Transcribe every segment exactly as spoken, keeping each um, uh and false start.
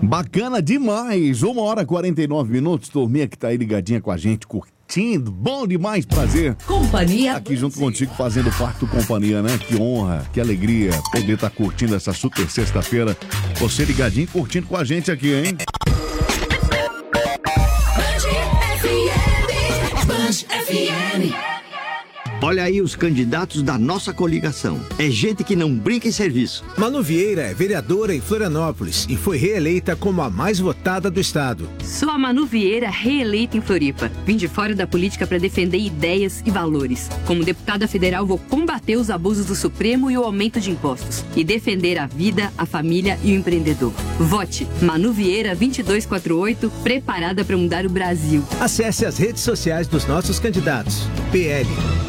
Bacana demais, uma hora e quarenta e nove minutos, turminha que tá aí ligadinha com a gente, curtindo, bom demais, prazer. Companhia. Aqui junto contigo, fazendo parte do Companhia, né? Que honra, que alegria poder estar tá curtindo essa super sexta-feira. Você ligadinho, curtindo com a gente aqui, hein? Olha aí os candidatos da nossa coligação. É gente que não brinca em serviço. Manu Vieira é vereadora em Florianópolis e foi reeleita como a mais votada do estado. Sou a Manu Vieira, reeleita em Floripa. Vim de fora da política para defender ideias e valores. Como deputada federal, vou combater os abusos do Supremo e o aumento de impostos. E defender a vida, a família e o empreendedor. Vote Manu Vieira dois dois quatro oito, preparada para mudar o Brasil. Acesse as redes sociais dos nossos candidatos. P L.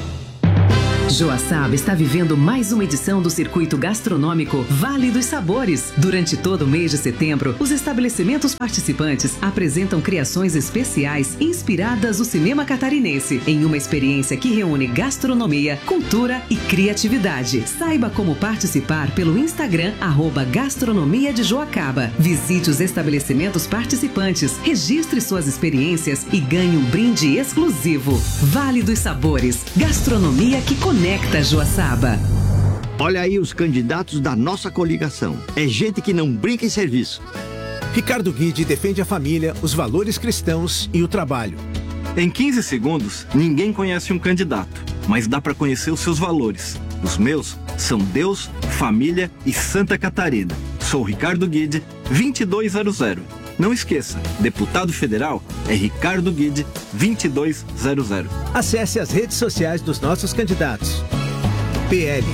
Joaçaba está vivendo mais uma edição do circuito gastronômico Vale dos Sabores. Durante todo o mês de setembro, os estabelecimentos participantes apresentam criações especiais inspiradas no cinema catarinense, em uma experiência que reúne gastronomia, cultura e criatividade. Saiba como participar pelo Instagram, arroba Gastronomia de Joacaba. Visite os estabelecimentos participantes, registre suas experiências e ganhe um brinde exclusivo. Vale dos Sabores, gastronomia que conecta Conecta Joaçaba. Olha aí os candidatos da nossa coligação. É gente que não brinca em serviço. Ricardo Guide defende a família, os valores cristãos e o trabalho. Em quinze segundos, ninguém conhece um candidato, mas dá para conhecer os seus valores. Os meus são Deus, família e Santa Catarina. Sou Ricardo Guide, vinte e dois zero zero. Não esqueça, deputado federal é Ricardo Guide, vinte e dois zero zero. Acesse as redes sociais dos nossos candidatos. P L.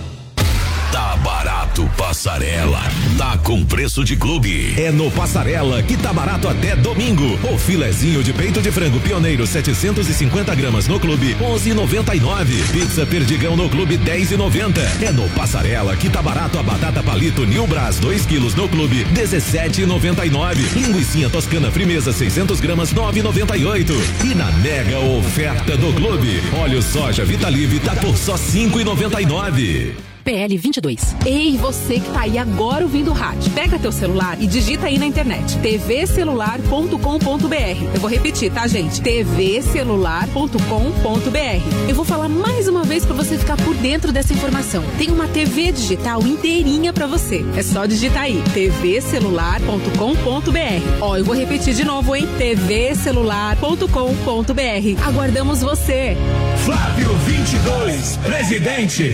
Tá barato, Passarela. Tá com preço de clube. É no Passarela que tá barato até domingo. O filezinho de peito de frango pioneiro setecentos e cinquenta gramas no clube onze e noventa e nove. Pizza perdigão no clube dez e noventa. É no Passarela que tá barato a batata palito New Brás dois quilos no clube dezessete e noventa e nove. Linguicinha toscana frimeza seiscentos gramas nove e noventa e oito. E na mega oferta do clube, óleo soja Vitalive tá por só cinco e noventa e nove. P L vinte e dois. Ei, você que tá aí agora ouvindo o rádio, pega teu celular e digita aí na internet t v celular ponto com ponto b r. Eu vou repetir, tá, gente? t v celular ponto com ponto b r. Eu vou falar mais uma vez pra você ficar por dentro dessa informação. Tem uma T V digital inteirinha pra você. É só digitar aí t v celular ponto com ponto b r. Ó, eu vou repetir de novo, hein? t v celular ponto com ponto b r. Aguardamos você. Flávio vinte e dois, presidente.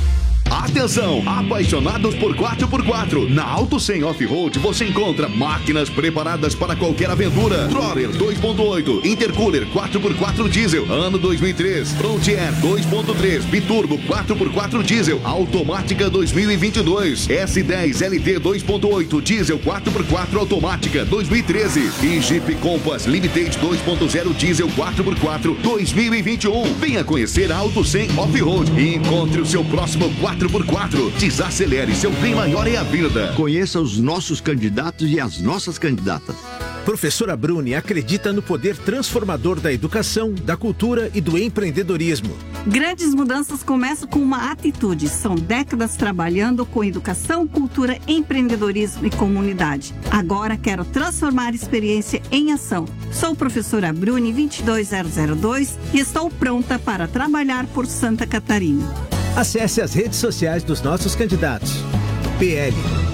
Atenção, apaixonados por quatro por quatro. Na Auto cem Off-Road você encontra máquinas preparadas para qualquer aventura. Troller dois ponto oito, Intercooler quatro por quatro diesel, ano dois mil e três. Frontier dois ponto três, Biturbo quatro por quatro diesel, automática dois mil e vinte e dois. S dez L T dois ponto oito, diesel quatro por quatro, automática dois mil e treze. E Jeep Compass Limited dois ponto zero, diesel quatro por quatro, dois mil e vinte e um. Venha conhecer a Auto cem Off-Road e encontre o seu próximo quatro por quatro. Desacelere, seu bem maior é a vida. Conheça os nossos candidatos e as nossas candidatas. Professora Bruni acredita no poder transformador da educação, da cultura e do empreendedorismo. Grandes mudanças começam com uma atitude. São décadas trabalhando com educação, cultura, empreendedorismo e comunidade. Agora quero transformar a experiência em ação. Sou professora Bruni vinte e dois zero zero dois e estou pronta para trabalhar por Santa Catarina. Acesse as redes sociais dos nossos candidatos. P L.